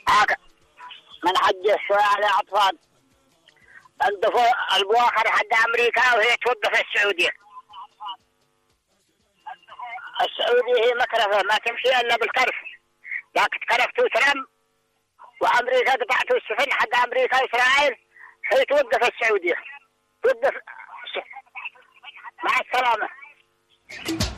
من حج شوية على أطفال انضفوا البواخر حق أمريكا وهي توقف السعودية. السعودية هي مكرفة ما تمشي إلا بالكرف، لكن كرفتوا ترم وأمريكا قطعتوا السفن حق أمريكا وإسرائيل هي توقف السعودية. توقف. مع السلامة.